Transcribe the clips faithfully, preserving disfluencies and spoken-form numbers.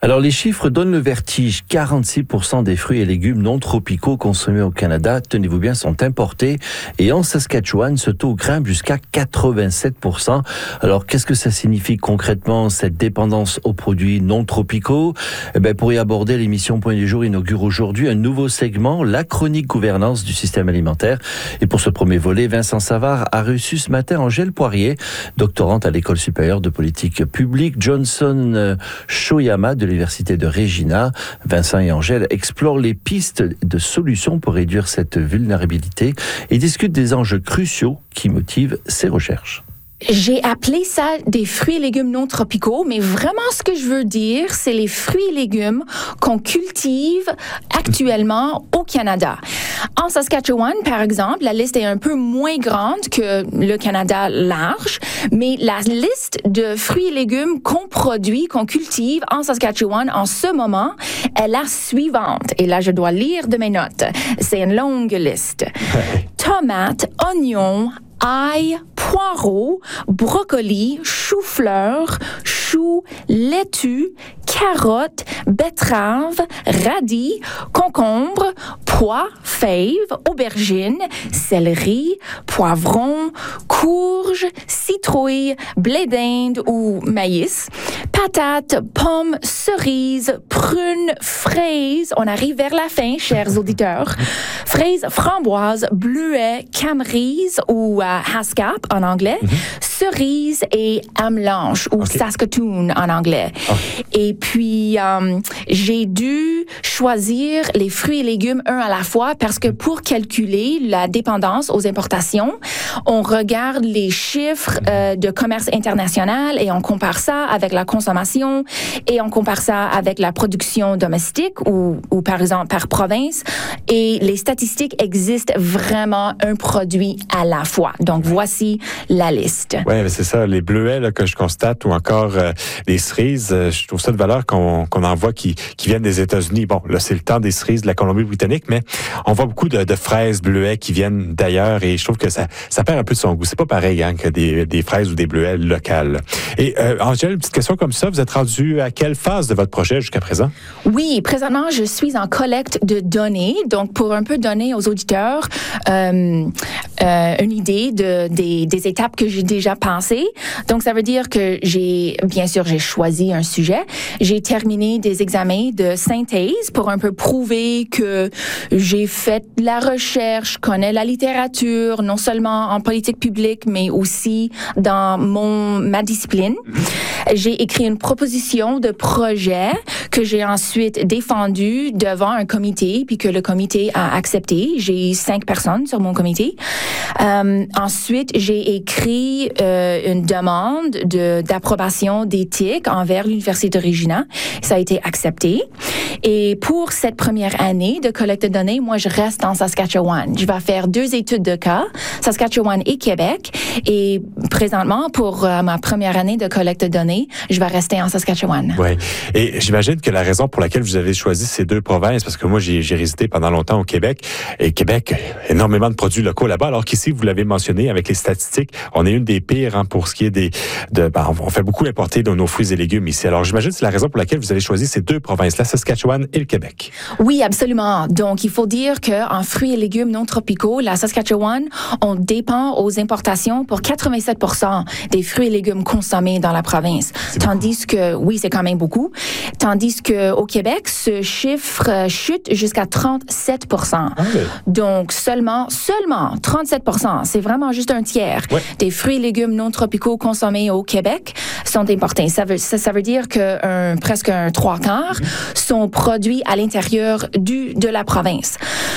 Alors, les chiffres donnent le vertige. quarante-six pour cent des fruits et légumes non tropicaux consommés au Canada, tenez-vous bien, sont importés. Et en Saskatchewan, ce taux grimpe jusqu'à quatre-vingt-sept pour cent. Alors, qu'est-ce que ça signifie concrètement, cette dépendance aux produits non tropicaux? Eh bien, pour y aborder, l'émission Point du jour inaugure aujourd'hui un nouveau segment, la chronique gouvernance du système alimentaire. Et pour ce premier volet, Vincent Savard a reçu ce matin Angèle Poirier, doctorante à l'École supérieure de politique publique Johnson Shoyama de l'Université de Regina. Vincent et Angèle explorent les pistes de solutions pour réduire cette vulnérabilité et discutent des enjeux cruciaux qui motivent ces recherches. J'ai appelé ça des fruits et légumes non tropicaux, mais vraiment ce que je veux dire, c'est les fruits et légumes qu'on cultive actuellement au Canada. En Saskatchewan, par exemple, la liste est un peu moins grande que le Canada large, mais la liste de fruits et légumes qu'on produit, qu'on cultive en Saskatchewan en ce moment est la suivante. Et là, je dois lire de mes notes. C'est une longue liste. Tomates, oignons, ail, poireaux, brocolis, chou-fleur, choux, laitue, carottes, betteraves, radis, concombres, pois, fèves, aubergines, céleri, poivrons, courges, citrouilles, blé d'Inde ou maïs, patates, pommes, cerises, prunes, fraises. On arrive vers la fin, chers auditeurs. Fraises, framboises, bleuets, camerises ou uh, haskap en anglais, mm-hmm. cerises et amelanche ou okay. Saskatoon en anglais. Okay. Et puis, um, j'ai dû choisir les fruits et légumes un à la fois parce que pour calculer la dépendance aux importations, on regarde les chiffres euh, de commerce international et on compare ça avec la consommation et on compare ça avec la production domestique ou, ou par exemple par province. Et les statistiques existent vraiment un produit à la fois. Donc, voici la liste. Oui, c'est ça. Les bleuets là, que je constate ou encore euh, les cerises, euh, je trouve ça de valeur qu'on, qu'on en voit qui, qui viennent des États-Unis. Bon, là, c'est le temps des cerises de la Colombie-Britannique, mais on voit beaucoup de, de fraises, bleuets qui viennent d'ailleurs et je trouve que ça, ça perd un peu de son goût. C'est pas pareil hein, que des, des fraises ou des bleuets locales. Et euh, Angèle, une petite question comme ça. Vous êtes rendu à quelle phase de votre projet jusqu'à présent? Oui, présentement, je suis en collecte de données. Donc, pour un peu donner aux auditeurs euh, euh, une idée de, des, des étapes que j'ai déjà passées. Donc, ça veut dire que j'ai, bien sûr, j'ai choisi un sujet. J'ai terminé des examens de synthèse pour un peu prouver que j'ai fait la recherche, connais la littérature, non seulement en politique publique, mais aussi dans mon, ma discipline. J'ai écrit une proposition de projet que j'ai ensuite défendue devant un comité, puis que le comité a accepté. J'ai cinq personnes sur mon comité. Euh, ensuite, j'ai écrit euh, une demande de, d'approbation d'éthique envers l'Université de Regina. Ça a été accepté. Et pour cette première année de collecte de données, moi, je reste en Saskatchewan. Je vais faire deux études de cas, Saskatchewan et Québec. Et présentement, pour euh, ma première année de collecte de données, je vais rester en Saskatchewan. Oui. Et j'imagine que la raison pour laquelle vous avez choisi ces deux provinces, parce que moi, j'ai, j'ai résidé pendant longtemps au Québec, et Québec, énormément de produits locaux là-bas, alors qu'ici, vous l'avez mentionné, avec les statistiques, on est une des pires hein, pour ce qui est des... De, ben, on fait beaucoup importer de nos fruits et légumes ici. Alors, j'imagine que c'est la raison pour laquelle vous avez choisi ces deux provinces, la Saskatchewan et le Québec. Oui, absolument. Donc, il faut dire qu'en fruits et légumes non tropicaux, la Saskatchewan, on dépend aux importations pour quatre-vingt-sept pour cent des fruits et légumes consommés dans la province. C'est Tandis beaucoup. que, oui, c'est quand même beaucoup. Tandis qu'au Québec, ce chiffre euh, chute jusqu'à trente-sept pour cent. Ah oui. Donc, seulement, seulement trente-sept pour cent, c'est vraiment juste un tiers ouais. des fruits et légumes non tropicaux consommés au Québec sont importés. Ça veut, ça, ça veut dire que un, presque un trois quarts mm-hmm. sont produits à l'intérieur du, de la province.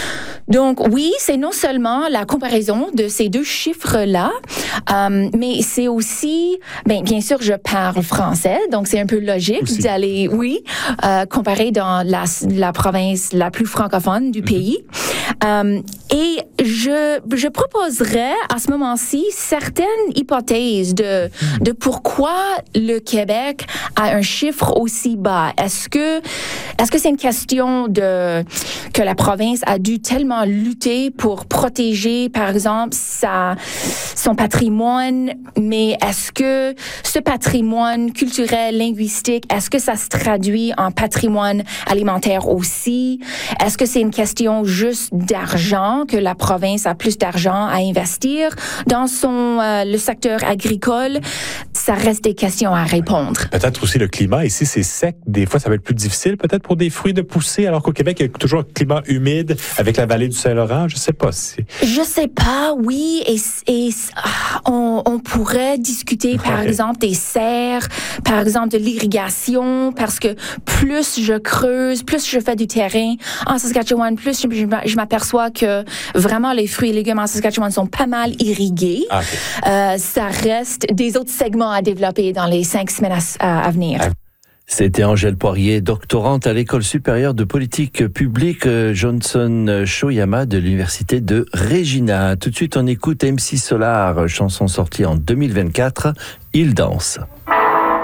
Donc oui, c'est non seulement la comparaison de ces deux chiffres-là, euh, mais c'est aussi, ben bien sûr, je parle français, donc c'est un peu logique aussi. d'aller, oui, euh, comparer dans la, la province la plus francophone du mm-hmm. pays. Euh, Et je, je proposerais à ce moment-ci certaines hypothèses de, de pourquoi le Québec a un chiffre aussi bas. Est-ce que, est-ce que c'est une question de, que la province a dû tellement lutter pour protéger, par exemple, sa, son patrimoine, mais est-ce que ce patrimoine culturel, linguistique, est-ce que ça se traduit en patrimoine alimentaire aussi? Est-ce que c'est une question juste d'argent, que la province a plus d'argent à investir dans son euh, le secteur agricole? Ça reste des questions à répondre. Peut-être aussi le climat. Ici, c'est sec. Des fois, ça va être plus difficile peut-être pour des fruits de pousser, alors qu'au Québec, il y a toujours un climat humide avec la vallée du Saint-Laurent. Je sais pas si... Je sais pas, oui. Et, et on, on pourrait discuter, par ouais. exemple, des serres, par exemple, de l'irrigation, parce que plus je creuse, plus je fais du terrain en Saskatchewan, plus je, je, je m'aperçois que vraiment les fruits et légumes en Saskatchewan sont pas mal irrigués. Ah, okay. euh, ça reste des autres segments à développer dans les cinq semaines à, à, à venir. C'était Angèle Poirier, doctorante à l'École supérieure de politique publique Johnson Shoyama de l'Université de Regina. Tout de suite, on écoute M C Solar, chanson sortie en deux mille vingt-quatre, Il danse.